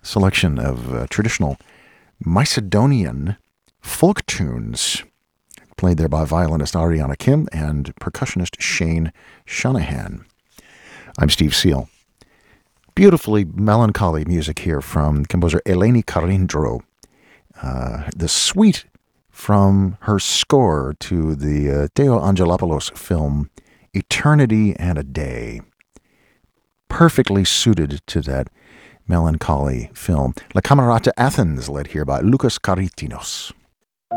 selection of traditional Macedonian folk tunes, played there by violinist Ariana Kim and percussionist Shane Shanahan. I'm Steve Seal. Beautifully melancholy music here from composer Eleni Karindrou. The suite from her score to the Theo Angelopoulos film Eternity and a Day. Perfectly suited to that melancholy film. La Camerata Athens, led here by Lucas Karitinos.